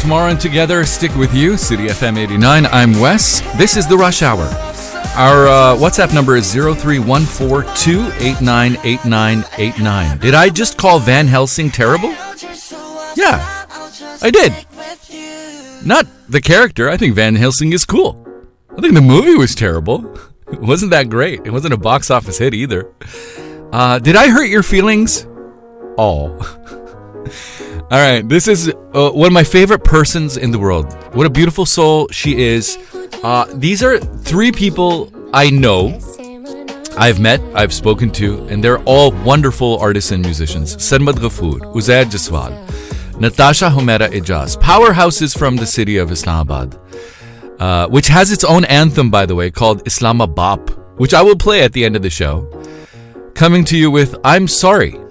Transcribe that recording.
tomorrow and together stick with you. City FM 89. I'm Wes. This is the Rush Hour. Our WhatsApp number is 031428988989. Did I just call Van Helsing terrible? Yeah, I did. Not the character. I think Van Helsing is cool. I think the movie was terrible. It wasn't that great. It wasn't a box office hit either. Did I hurt your feelings? Oh. All right. This is one of my favorite persons in the world. What a beautiful soul she is. These are three people I know, I've met, I've spoken to, and they're all wonderful artists and musicians. Sarmad Ghafoor, Uzair Jaswal, Natasha Humera Ijaz, powerhouses from the city of Islamabad, which has its own anthem, by the way, called Islamabad, which I will play at the end of the show. Coming to you with I'm Sorry.